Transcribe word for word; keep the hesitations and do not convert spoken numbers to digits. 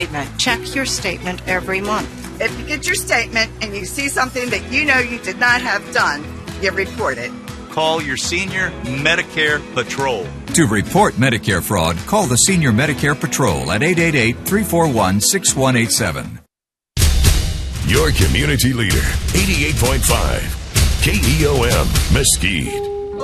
Check your statement every month. If you get your statement and you see something that you know you did not have done, you report it. Call your Senior Medicare Patrol. To report Medicare fraud, call the Senior Medicare Patrol at eight eight eight, three four one, six one eight seven. Your community leader, eighty-eight point five K E O M, Mesquite.